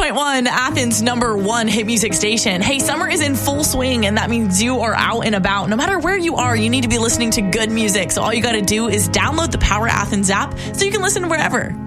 101.1, Athens' #1 hit music station. Hey, summer is in full swing, and that means you are out and about. No matter where you are, you need to be listening to good music. So all you got to do is download the Power Athens app so you can listen wherever.